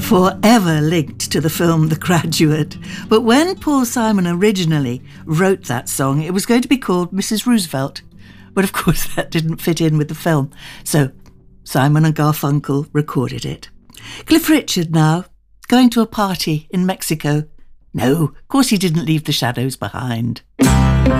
forever linked to the film The Graduate. But when Paul Simon originally wrote that song, it was going to be called Mrs. Roosevelt. But of course that didn't fit in with the film. So Simon and Garfunkel recorded it. Cliff Richard now, going to a party in Mexico. No, of course he didn't leave the Shadows behind.